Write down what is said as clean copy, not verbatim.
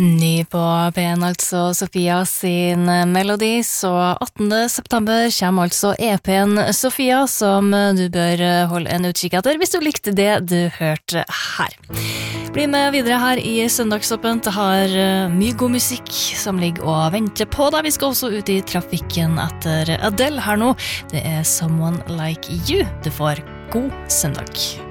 Ny på P1, altså Sofia sin melodi, så 18. september kommer altså EP-en Sofia, som du bør holde en utkikk etter hvis du likte det du hørte her. Bli med videre her i Søndagsåpent, det har mye god musikk som ligger og venter på deg. Vi skal også ut i trafikken etter Adele her nå. Det er Someone Like You. Du får god søndag.